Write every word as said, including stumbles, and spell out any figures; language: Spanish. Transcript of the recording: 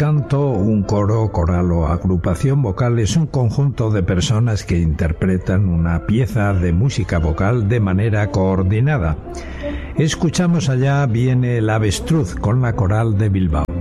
canto, un coro, coral o agrupación vocal es un conjunto de personas que interpretan una pieza de música vocal de manera coordinada. Escuchamos Allá viene el avestruz con la Coral de Bilbao.